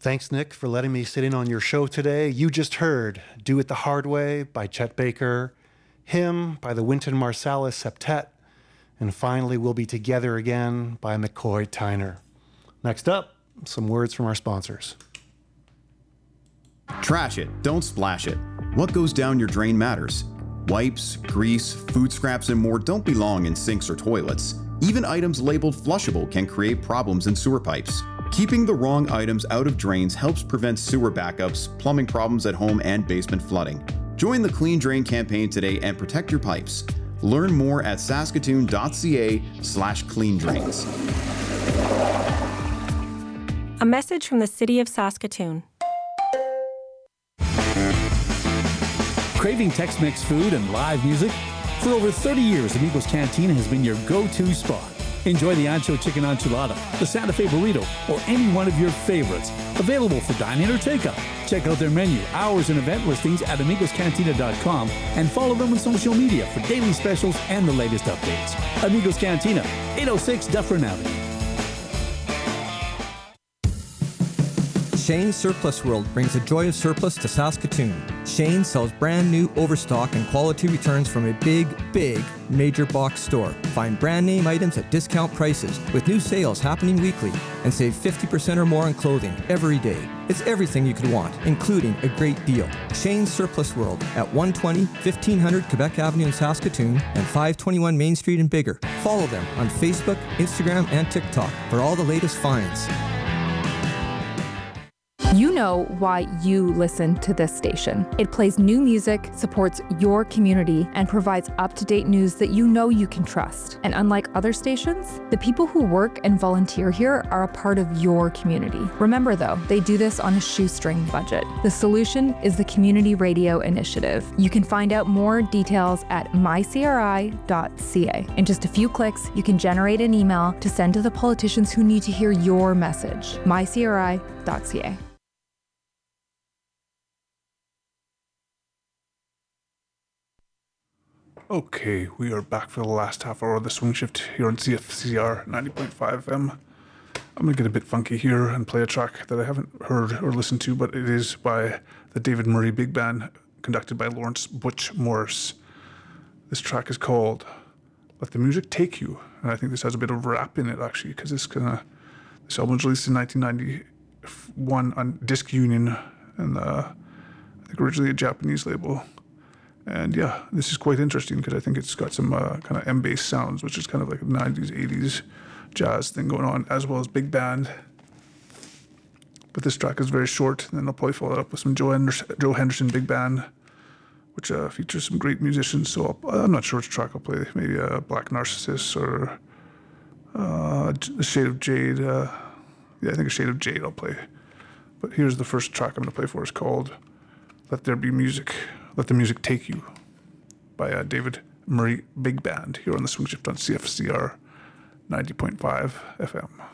Thanks, Nick, for letting me sit in on your show today. You just heard Do It the Hard Way by Chet Baker, Hymn by the Wynton Marsalis Septet, and finally We'll Be Together Again by McCoy Tyner. Next up, some words from our sponsors. Trash it, don't splash it. What goes down your drain matters. Wipes, grease, food scraps, and more don't belong in sinks or toilets. Even items labeled flushable can create problems in sewer pipes. Keeping the wrong items out of drains helps prevent sewer backups, plumbing problems at home, and basement flooding. Join the Clean Drain campaign today and protect your pipes. Learn more at saskatoon.ca/cleandrains. A message from the City of Saskatoon. Craving Tex-Mex food and live music? For over 30 years, Amigos Cantina has been your go-to spot. Enjoy the Ancho Chicken Enchilada, the Santa Fe Burrito, or any one of your favorites. Available for dine-in or takeout. Check out their menu, hours, and event listings at amigoscantina.com and follow them on social media for daily specials and the latest updates. Amigos Cantina, 806 Dufferin Avenue. Shane's Surplus World brings the joy of surplus to Saskatoon. Shane sells brand new overstock and quality returns from a big major box store. Find brand name items at discount prices with new sales happening weekly and save 50% or more on clothing every day. It's everything you could want, including a great deal. Shane's Surplus World at 120 1500 Quebec Avenue in Saskatoon and 521 Main Street in Bigger. Follow them on Facebook, Instagram, and TikTok for all the latest finds. You know why you listen to this station. It plays new music, supports your community, and provides up-to-date news that you know you can trust. And unlike other stations, the people who work and volunteer here are a part of your community. Remember though, they do this on a shoestring budget. The solution is the Community Radio Initiative. You can find out more details at mycri.ca. In just a few clicks, you can generate an email to send to the politicians who need to hear your message. mycri.ca. Okay, we are back for the last half hour of the swing shift here on CFCR 90.5 FM. I'm going to get a bit funky here and play a track that I haven't heard or listened to, but it is by the David Murray Big Band, conducted by Lawrence Butch Morris. This track is called Let the Music Take You, and I think this has a bit of rap in it, actually, because this album was released in 1991 on Disc Union, and I think originally a Japanese label. And yeah, this is quite interesting because I think it's got some kind of M-bass sounds, which is kind of like a 90s, 80s jazz thing going on, as well as big band. But this track is very short, and then I'll probably follow it up with some Joe Henderson Big Band, which features some great musicians. So I'm not sure which track I'll play. Maybe Black Narcissus or A Shade of Jade. I think A Shade of Jade I'll play. But here's the first track I'm going to play for. It's called Let There Be Music. Let the Music Take You by David Murray Big Band here on the Swing Shift on CFCR 90.5 FM.